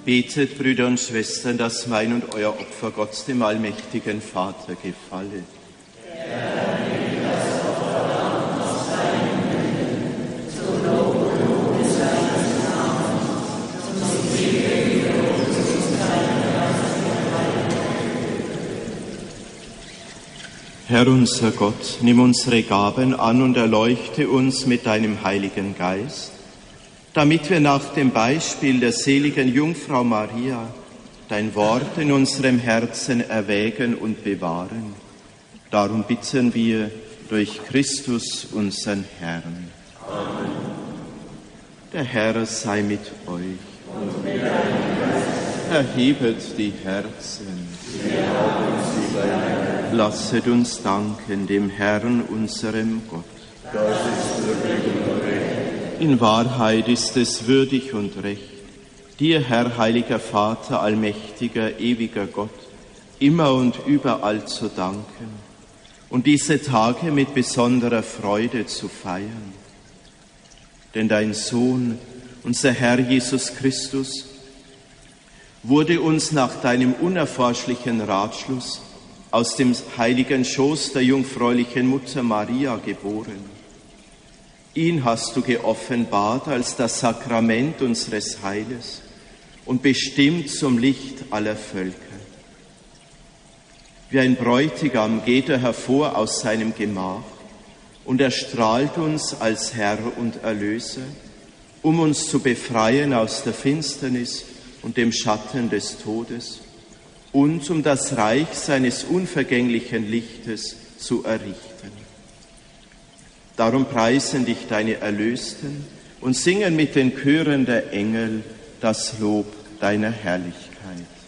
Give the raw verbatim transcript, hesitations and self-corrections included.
Betet, Brüder und Schwestern, dass mein und euer Opfer Gott, dem allmächtigen Vater, gefalle. Herr unser Gott, nimm unsere Gaben an und erleuchte uns mit deinem Heiligen Geist, damit wir nach dem Beispiel der seligen Jungfrau Maria dein Wort in unserem Herzen erwägen und bewahren. Darum bitten wir durch Christus, unseren Herrn. Amen. Der Herr sei mit euch. Und mit deinem Geist. Erhebet die Herzen. Lasset uns danken dem Herrn, unserem Gott. Das ist würdig und recht. In Wahrheit ist es würdig und recht, dir, Herr, heiliger Vater, allmächtiger, ewiger Gott, immer und überall zu danken und diese Tage mit besonderer Freude zu feiern. Denn dein Sohn, unser Herr Jesus Christus, wurde uns nach deinem unerforschlichen Ratschluss aus dem heiligen Schoß der jungfräulichen Mutter Maria geboren. Ihn hast du geoffenbart als das Sakrament unseres Heiles und bestimmt zum Licht aller Völker. Wie ein Bräutigam geht er hervor aus seinem Gemach und erstrahlt uns als Herr und Erlöser, um uns zu befreien aus der Finsternis und dem Schatten des Todes und um das Reich seines unvergänglichen Lichtes zu errichten. Darum preisen dich deine Erlösten und singen mit den Chören der Engel das Lob deiner Herrlichkeit.